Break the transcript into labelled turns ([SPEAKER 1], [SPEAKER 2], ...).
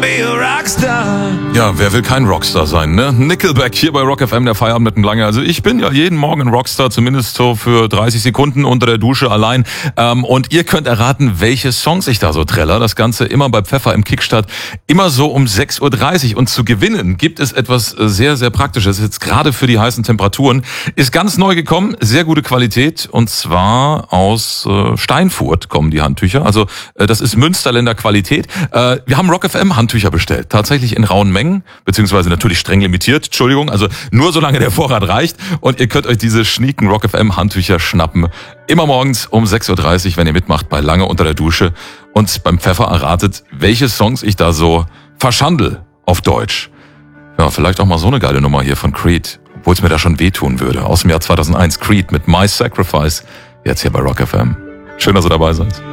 [SPEAKER 1] Ja, wer will kein Rockstar sein, ne? Nickelback hier bei Rock FM, der Feierabend mit dem Lange. Also ich bin ja jeden Morgen ein Rockstar, zumindest so für 30 Sekunden unter der Dusche allein. Und ihr könnt erraten, welche Songs ich da so träller. Das Ganze immer bei Pfeffer im Kickstart, immer so um 6.30 Uhr. Und zu gewinnen gibt es etwas sehr, sehr Praktisches, jetzt gerade für die heißen Temperaturen. Ist ganz neu gekommen, sehr gute Qualität. Und zwar aus Steinfurt kommen die Handtücher. Also das ist Münsterländer Qualität. Wir haben Rock FM Handtücher bestellt. Tatsächlich in rauen Mengen, beziehungsweise natürlich streng limitiert, Entschuldigung, also nur solange der Vorrat reicht. Und ihr könnt euch diese schnieken Rock FM Handtücher schnappen. Immer morgens um 6.30 Uhr, wenn ihr mitmacht bei Lange unter der Dusche und beim Pfeffer erratet, welche Songs ich da so verschandel auf Deutsch. Ja, vielleicht auch mal so eine geile Nummer hier von Creed, obwohl es mir da schon wehtun würde. Aus dem Jahr 2001, Creed mit My Sacrifice, jetzt hier bei Rock FM. Schön, dass ihr dabei seid.